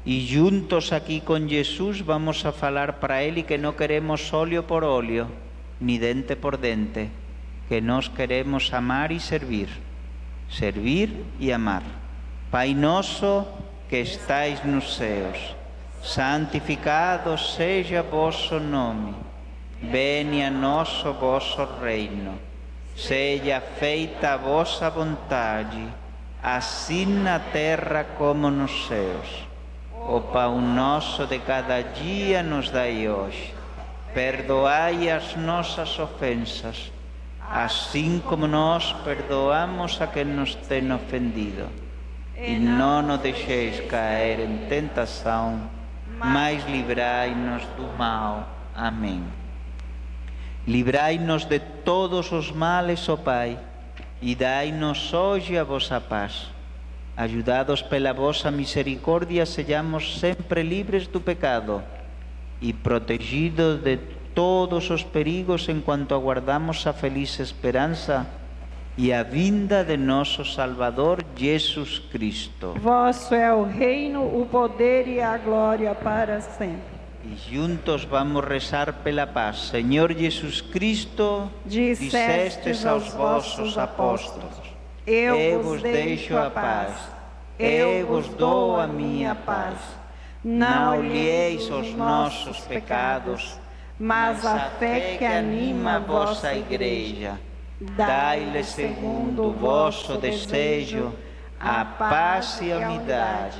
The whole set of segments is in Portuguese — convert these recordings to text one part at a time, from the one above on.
Y juntos aquí con Jesús vamos a falar para Él que no queremos óleo por óleo, ni dente por dente, que nos queremos amar y servir y amar. Pai nosso que estais nos céus, santificado seja vosso nome. Venha a nós o vosso reino. Seja feita a vossa vontade, assim na terra como nos céus. O pão nosso de cada dia nos dai hoje. Perdoai as nossas ofensas, assim como nós perdoamos a quem nos tem ofendido. E não nos deixeis cair em tentação, mas livrai-nos do mal. Amém. Livrai-nos de todos os males, ó Pai, e dai-nos hoje a vossa paz. Ajudados pela vossa misericórdia, sejamos sempre livres do pecado e protegidos de todos os perigos enquanto aguardamos a feliz esperança e a vinda de nosso Salvador Jesus Cristo. Vosso é o reino, o poder e a glória para sempre. E juntos vamos rezar pela paz. Senhor Jesus Cristo, dissestes aos vossos apóstolos: eu vos deixo a paz, eu vos dou a minha paz. Não olheis os nossos pecados, mas a fé que anima a vossa Igreja. Dai-lhe segundo o vosso desejo a paz e a unidade.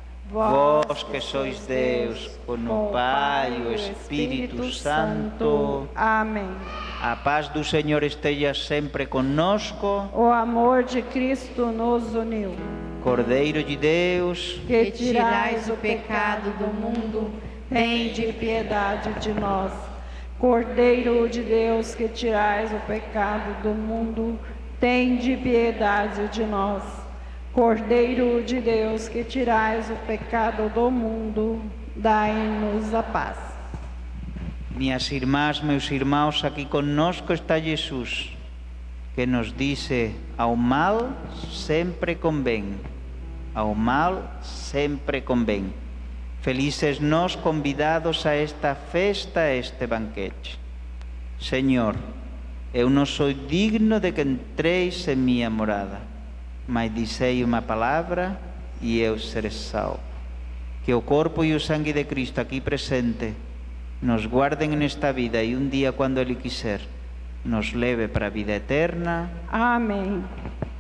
Vós que sois Deus, com o Pai e o Espírito Santo. Amém. A paz do Senhor esteja sempre conosco. O amor de Cristo nos uniu. Cordeiro de Deus, que tirais o pecado do mundo, tende piedade de nós. Cordeiro de Deus, que tirais o pecado do mundo, tende piedade de nós. Cordeiro de Deus, que tirais o pecado do mundo, dai-nos a paz. Minhas irmãs, meus irmãos, aqui conosco está Jesus, que nos diz: ao mal sempre convém. Ao mal sempre convém. Felizes nós convidados a esta festa, a este banquete. Senhor, eu não sou digno de que entreis em minha morada, mas dizei uma palavra e eu serei salvo. Que o corpo e o sangue de Cristo aqui presente nos guardem nesta vida e dia, quando Ele quiser, nos leve para a vida eterna. Amém.